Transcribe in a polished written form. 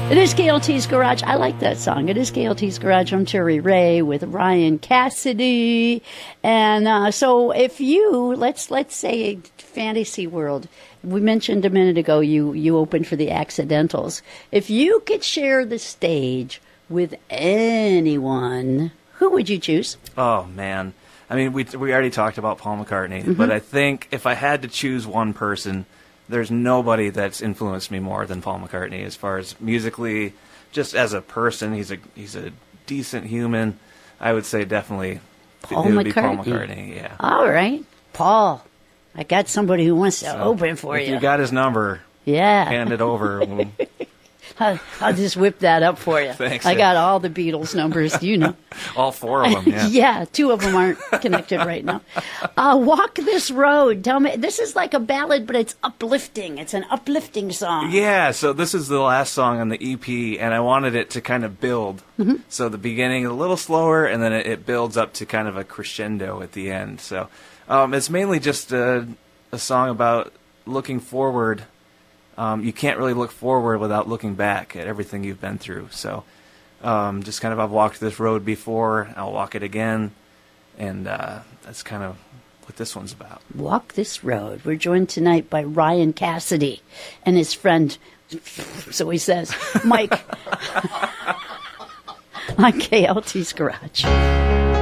It is KLT's Garage. I like that song. It is KLT's Garage. I'm Terry Ray with Ryan Cassidy. And so if you, let's say fantasy world, we mentioned a minute ago you opened for the Accidentals. If you could share the stage with anyone, who would you choose? Oh, man. I mean, we already talked about Paul McCartney, but I think if I had to choose one person, there's nobody that's influenced me more than Paul McCartney as far as musically, just as a person. He's a decent human. I would say definitely Paul it would McCartney. be Paul McCartney, yeah. All right. Paul, I got somebody who wants to open for if you. you got his number, Yeah. hand it over. I'll just whip that up for you. Thanks. I got all the Beatles numbers, you know. All four of them, yeah. Yeah, two of them aren't connected right now. Walk This Road. Tell me, this is like a ballad, but it's uplifting. It's an uplifting song. Yeah, so this is the last song on the EP, and I wanted it to kind of build. So the beginning is a little slower, and then it builds up to kind of a crescendo at the end. So it's mainly just a song about looking forward. You can't really look forward without looking back at everything you've been through. So just kind of, I've walked this road before, I'll walk it again, and that's kind of what this one's about. Walk This Road. We're joined tonight by Ryan Cassidy and his friend, so he says, Mike, on KLT's Garage.